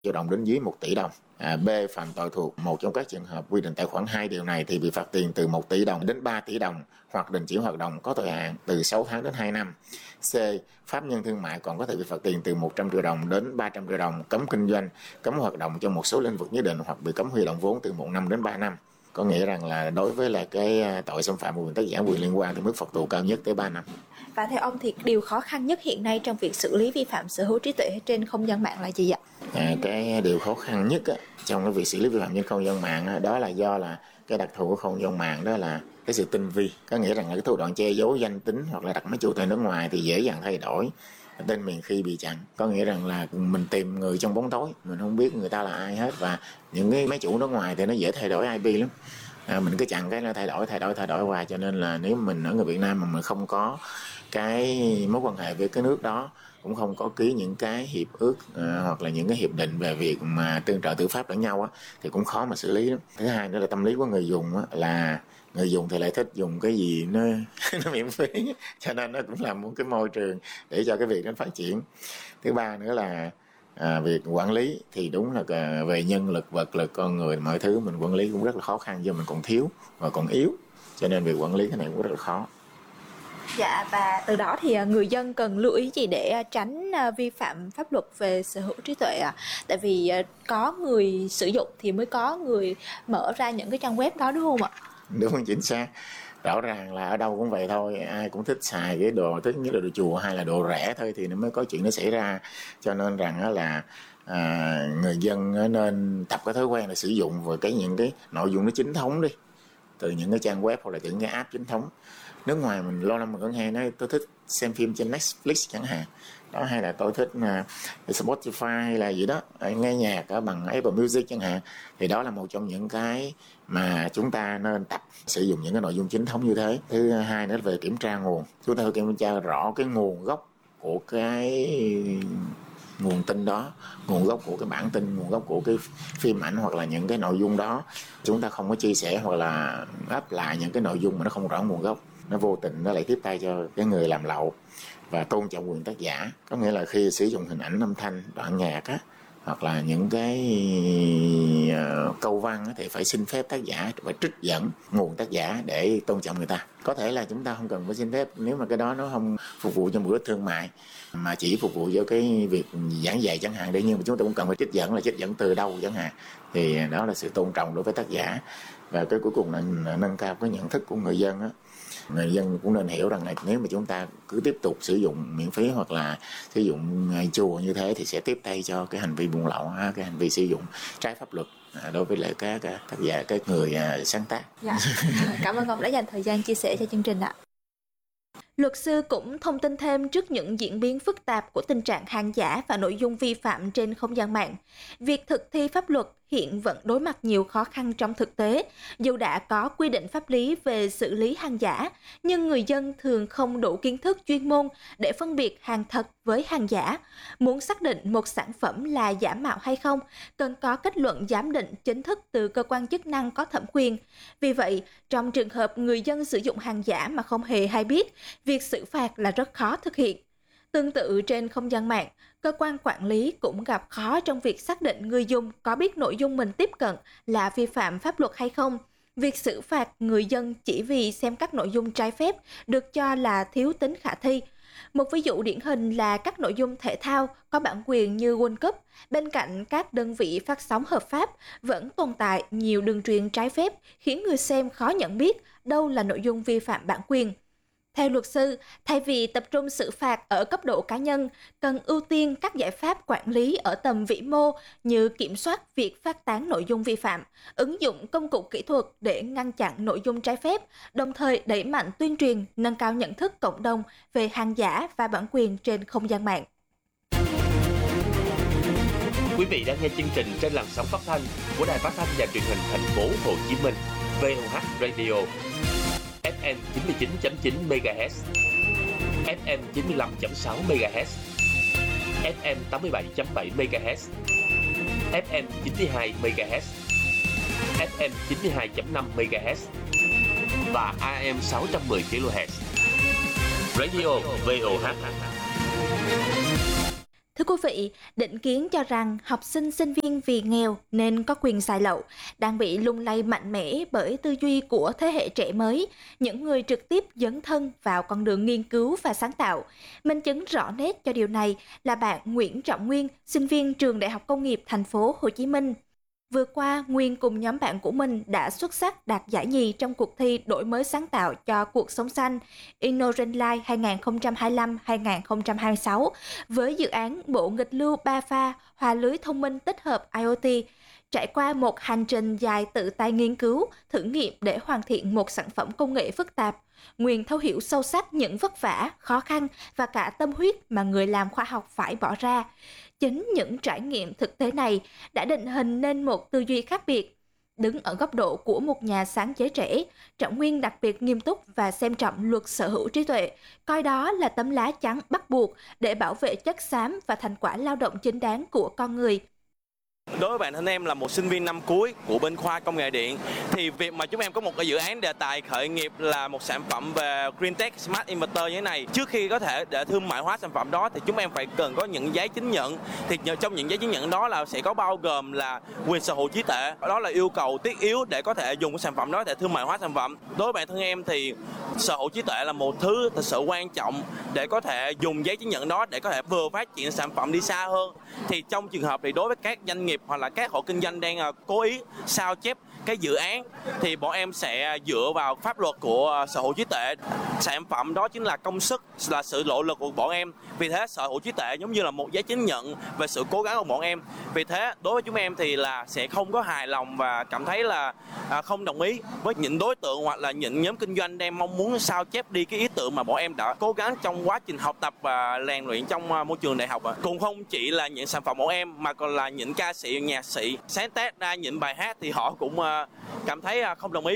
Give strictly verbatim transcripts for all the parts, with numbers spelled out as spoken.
triệu đồng đến dưới một tỷ đồng. À, B. Phạm tội thuộc một trong các trường hợp quy định tại khoản hai điều này thì bị phạt tiền từ một tỷ đồng đến ba tỷ đồng hoặc đình chỉ hoạt động có thời hạn từ sáu tháng đến hai năm. C. Pháp nhân thương mại còn có thể bị phạt tiền từ một trăm triệu đồng đến ba trăm triệu đồng, cấm kinh doanh, cấm hoạt động trong một số lĩnh vực nhất định hoặc bị cấm huy động vốn từ một năm đến ba năm. Có nghĩa rằng là đối với là cái tội xâm phạm quyền tác giả quyền liên quan thì mức phạt tù cao nhất tới ba năm. Và theo ông thì điều khó khăn nhất hiện nay trong việc xử lý vi phạm sở hữu trí tuệ trên không gian mạng là gì ạ? À, cái điều khó khăn nhất á, trong cái việc xử lý vi phạm trên không gian mạng á, đó là do là cái đặc thù của không gian mạng đó là cái sự tinh vi. Có nghĩa rằng là cái thủ đoạn che giấu danh tính hoặc là đặt máy chủ tại nước ngoài thì dễ dàng thay đổi tên miền khi bị chặn. Có nghĩa rằng là mình tìm người trong bóng tối, mình không biết người ta là ai hết, và những cái máy chủ nước ngoài thì nó dễ thay đổi i pê lắm. À, mình cứ chặn cái nó thay đổi thay đổi thay đổi qua, cho nên là nếu mình ở người Việt Nam mà mình không có cái mối quan hệ với cái nước đó, cũng không có ký những cái hiệp ước uh, hoặc là những cái hiệp định về việc mà tương trợ tư pháp lẫn nhau á, thì cũng khó mà xử lý lắm. Thứ hai nữa là tâm lý của người dùng á, là người dùng thì lại thích dùng cái gì nó nó miễn phí, cho nên nó cũng là một cái môi trường để cho cái việc nó phát triển. Thứ ba nữa là À, việc quản lý thì đúng là về nhân lực, vật lực, con người, mọi thứ mình quản lý cũng rất là khó khăn, do mình còn thiếu và còn yếu, cho nên việc quản lý cái này cũng rất là khó. Dạ, và từ đó thì người dân cần lưu ý gì để tránh vi phạm pháp luật về sở hữu trí tuệ ạ? À? Tại vì có người sử dụng thì mới có người mở ra những cái trang web đó, đúng không ạ? Đúng, chính xác. Rõ ràng là ở đâu cũng vậy thôi, ai cũng thích xài cái đồ, thứ nhất là đồ chùa, hay là đồ rẻ thôi thì nó mới có chuyện nó xảy ra. Cho nên rằng là à, người dân nên tập cái thói quen là sử dụng vào cái những cái nội dung nó chính thống đi, từ những cái trang web hoặc là những cái app chính thống. Nước ngoài mình lâu năm mình vẫn hay nói tôi thích xem phim trên Netflix chẳng hạn đó, hay là tôi thích uh, Spotify hay là gì đó, nghe nhạc ở bằng Apple Music chẳng hạn, thì đó là một trong những cái mà chúng ta nên tập sử dụng những cái nội dung chính thống như thế. Thứ hai nữa là về kiểm tra nguồn, chúng ta phải kiểm tra rõ cái nguồn gốc của cái nguồn tin đó, nguồn gốc của cái bản tin, nguồn gốc của cái phim ảnh hoặc là những cái nội dung đó. Chúng ta không có chia sẻ hoặc là up lại những cái nội dung mà nó không rõ nguồn gốc, nó vô tình nó lại tiếp tay cho cái người làm lậu. Và tôn trọng quyền tác giả, có nghĩa là khi sử dụng hình ảnh, âm thanh, đoạn nhạc á, hoặc là những cái uh, câu văn á, thì phải xin phép tác giả, phải trích dẫn nguồn tác giả để tôn trọng người ta. Có thể là chúng ta không cần phải xin phép nếu mà cái đó nó không phục vụ cho mục đích thương mại mà chỉ phục vụ cho cái việc giảng dạy chẳng hạn, để nhưng mà chúng ta cũng cần phải trích dẫn, là trích dẫn từ đâu chẳng hạn, thì đó là sự tôn trọng đối với tác giả. Và cái cuối cùng là nâng cao cái nhận thức của người dân á. Người dân cũng nên hiểu rằng là nếu mà chúng ta cứ tiếp tục sử dụng miễn phí hoặc là sử dụng chùa như thế thì sẽ tiếp tay cho cái hành vi buôn lậu, cái hành vi sử dụng trái pháp luật đối với lại các tác giả, các người sáng tác. Dạ. Cảm ơn ông đã dành thời gian chia sẻ cho chương trình ạ. Luật sư cũng thông tin thêm trước những diễn biến phức tạp của tình trạng hàng giả và nội dung vi phạm trên không gian mạng. Việc thực thi pháp luật hiện vẫn đối mặt nhiều khó khăn trong thực tế. Dù đã có quy định pháp lý về xử lý hàng giả, nhưng người dân thường không đủ kiến thức chuyên môn để phân biệt hàng thật với hàng giả. Muốn xác định một sản phẩm là giả mạo hay không, cần có kết luận giám định chính thức từ cơ quan chức năng có thẩm quyền. Vì vậy, trong trường hợp người dân sử dụng hàng giả mà không hề hay biết, việc xử phạt là rất khó thực hiện. Tương tự trên không gian mạng, cơ quan quản lý cũng gặp khó trong việc xác định người dùng có biết nội dung mình tiếp cận là vi phạm pháp luật hay không. Việc xử phạt người dân chỉ vì xem các nội dung trái phép được cho là thiếu tính khả thi. Một ví dụ điển hình là các nội dung thể thao có bản quyền như World Cup, bên cạnh các đơn vị phát sóng hợp pháp, vẫn tồn tại nhiều đường truyền trái phép khiến người xem khó nhận biết đâu là nội dung vi phạm bản quyền. Theo luật sư, thay vì tập trung xử phạt ở cấp độ cá nhân, cần ưu tiên các giải pháp quản lý ở tầm vĩ mô như kiểm soát việc phát tán nội dung vi phạm, ứng dụng công cụ kỹ thuật để ngăn chặn nội dung trái phép, đồng thời đẩy mạnh tuyên truyền, nâng cao nhận thức cộng đồng về hàng giả và bản quyền trên không gian mạng. Quý vị đang nghe chương trình trên làn sóng phát thanh của Đài Phát thanh và Truyền hình Thành phố Hồ Chí Minh, vê o hát Radio. ép em chín mươi chín chấm chín MHz, ép em chín mươi lăm chấm sáu MHz, ép em tám mươi bảy chấm bảy MHz, ép em chín mươi hai MHz, ép em chín mươi hai chấm năm MHz và a em sáu trăm mười ki lô héc. Radio vê o hát. Thưa quý vị, định kiến cho rằng học sinh sinh viên vì nghèo nên có quyền xài lậu đang bị lung lay mạnh mẽ bởi tư duy của thế hệ trẻ mới, những người trực tiếp dấn thân vào con đường nghiên cứu và sáng tạo. Minh chứng rõ nét cho điều này là bạn Nguyễn Trọng Nguyên, sinh viên trường Đại học Công nghiệp Thành phố Hồ Chí Minh. Vừa qua, Nguyên cùng nhóm bạn của mình đã xuất sắc đạt giải nhì trong cuộc thi đổi mới sáng tạo cho cuộc sống xanh InnoRenLife hai không hai lăm hai không hai sáu với dự án bộ nghịch lưu ba pha hòa lưới thông minh tích hợp IoT. Trải qua một hành trình dài tự tay nghiên cứu, thử nghiệm để hoàn thiện một sản phẩm công nghệ phức tạp, Nguyên thấu hiểu sâu sắc những vất vả, khó khăn và cả tâm huyết mà người làm khoa học phải bỏ ra. Chính những trải nghiệm thực tế này đã định hình nên một tư duy khác biệt. Đứng ở góc độ của một nhà sáng chế trẻ, Trọng Nguyên đặc biệt nghiêm túc và xem trọng luật sở hữu trí tuệ, coi đó là tấm lá chắn bắt buộc để bảo vệ chất xám và thành quả lao động chính đáng của con người. Đối với bản thân em là một sinh viên năm cuối của bên khoa công nghệ điện, thì việc mà chúng em có một cái dự án đề tài khởi nghiệp là một sản phẩm về Green Tech Smart Inverter như thế này, trước khi có thể để thương mại hóa sản phẩm đó thì chúng em phải cần có những giấy chứng nhận. Thì trong những giấy chứng nhận đó là sẽ có bao gồm là quyền sở hữu trí tuệ, đó là yêu cầu thiết yếu để có thể dùng cái sản phẩm đó để thương mại hóa sản phẩm. Đối với bản thân em thì sở hữu trí tuệ là một thứ thật sự quan trọng để có thể dùng giấy chứng nhận đó để có thể vừa phát triển sản phẩm đi xa hơn. Thì trong trường hợp thì đối với các doanh nghiệp hoặc là các hộ kinh doanh đang cố ý sao chép cái dự án thì bọn em sẽ dựa vào pháp luật của sở hữu trí tuệ. Sản phẩm đó chính là công sức, là sự nỗ lực của bọn em. Vì thế sở hữu trí tuệ giống như là một giấy chứng nhận về sự cố gắng của bọn em. Vì thế đối với chúng em thì là sẽ không có hài lòng và cảm thấy là không đồng ý với những đối tượng hoặc là những nhóm kinh doanh đang mong muốn sao chép đi cái ý tưởng mà bọn em đã cố gắng trong quá trình học tập và rèn luyện trong môi trường đại học. Cũng không chỉ là những sản phẩm bọn em mà còn là những ca sĩ, nhạc sĩ sáng tác ra những bài hát thì họ cũng cảm thấy không đồng ý.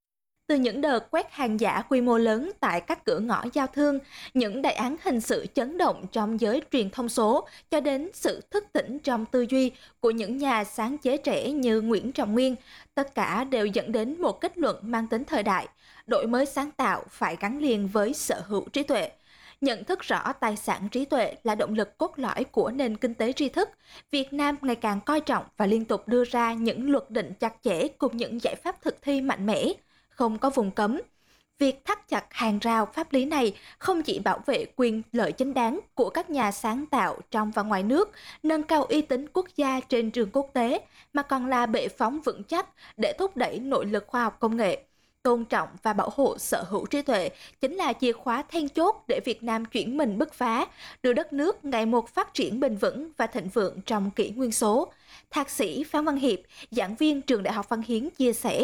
Từ những đợt quét hàng giả quy mô lớn tại các cửa ngõ giao thương, những đại án hình sự chấn động trong giới truyền thông số, cho đến sự thức tỉnh trong tư duy của những nhà sáng chế trẻ như Nguyễn Trọng Nguyên, tất cả đều dẫn đến một kết luận mang tính thời đại: đổi mới sáng tạo phải gắn liền với sở hữu trí tuệ. Nhận thức rõ tài sản trí tuệ là động lực cốt lõi của nền kinh tế tri thức, Việt Nam ngày càng coi trọng và liên tục đưa ra những luật định chặt chẽ cùng những giải pháp thực thi mạnh mẽ, không có vùng cấm. Việc thắt chặt hàng rào pháp lý này không chỉ bảo vệ quyền lợi chính đáng của các nhà sáng tạo trong và ngoài nước, nâng cao uy tín quốc gia trên trường quốc tế, mà còn là bệ phóng vững chắc để thúc đẩy nội lực khoa học công nghệ. Tôn trọng và bảo hộ sở hữu trí tuệ chính là chìa khóa then chốt để Việt Nam chuyển mình bứt phá, đưa đất nước ngày một phát triển bền vững và thịnh vượng trong kỷ nguyên số. Thạc sĩ Phan Văn Hiệp, giảng viên trường Đại học Văn Hiến chia sẻ.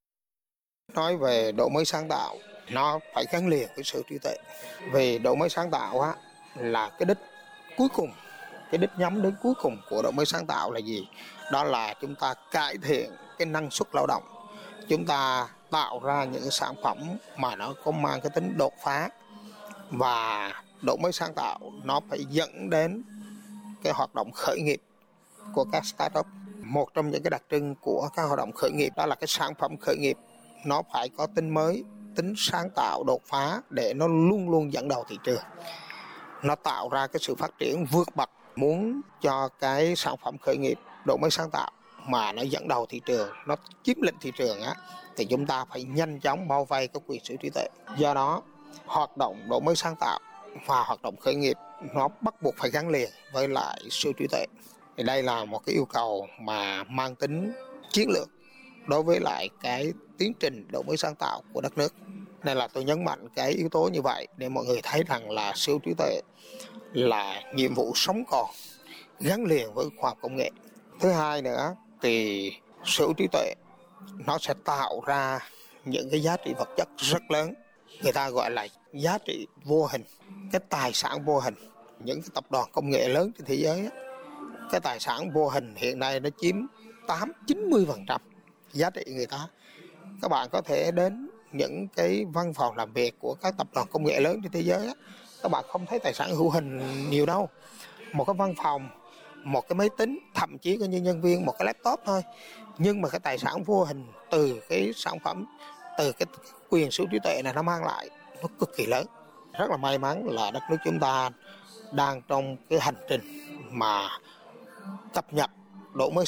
Nói về đổi mới sáng tạo, nó phải gắn liền với sự trí tuệ. Vì đổi mới sáng tạo á, là cái đích cuối cùng, cái đích nhắm đến cuối cùng của đổi mới sáng tạo là gì? Đó là chúng ta cải thiện cái năng suất lao động. Chúng ta tạo ra những sản phẩm mà nó có mang cái tính đột phá, và đổi mới sáng tạo nó phải dẫn đến cái hoạt động khởi nghiệp của các startup. Một trong những cái đặc trưng của các hoạt động khởi nghiệp đó là cái sản phẩm khởi nghiệp nó phải có tính mới, tính sáng tạo, đột phá để nó luôn luôn dẫn đầu thị trường. Nó tạo ra cái sự phát triển vượt bậc. Muốn cho cái sản phẩm khởi nghiệp đổi mới sáng tạo mà nó dẫn đầu thị trường, nó chiếm lĩnh thị trường á, thì chúng ta phải nhanh chóng bao vây cái quyền sở hữu trí tuệ. Do đó, hoạt động đổi mới sáng tạo và hoạt động khởi nghiệp nó bắt buộc phải gắn liền với lại sở hữu trí tuệ. Thì đây là một cái yêu cầu mà mang tính chiến lược đối với lại cái tiến trình đổi mới sáng tạo của đất nước. Nên là tôi nhấn mạnh cái yếu tố như vậy để mọi người thấy rằng là sở hữu trí tuệ là nhiệm vụ sống còn, gắn liền với khoa học công nghệ. Thứ hai nữa thì sở hữu trí tuệ nó sẽ tạo ra những cái giá trị vật chất rất lớn, người ta gọi là giá trị vô hình, cái tài sản vô hình. Những cái tập đoàn công nghệ lớn trên thế giới á, cái tài sản vô hình hiện nay nó chiếm tám đến chín mươi phần trăm giá trị người ta. Các bạn có thể đến những cái văn phòng làm việc của các tập đoàn công nghệ lớn trên thế giới á, các bạn không thấy tài sản hữu hình nhiều đâu. Một cái văn phòng, một cái máy tính, thậm chí có như nhân viên một cái laptop thôi, nhưng mà cái tài sản vô hình từ cái sản phẩm, từ cái quyền sở hữu trí tuệ này nó mang lại nó cực kỳ lớn. Rất là may mắn là đất nước chúng ta đang trong cái hành trình mà cập nhật đổi mới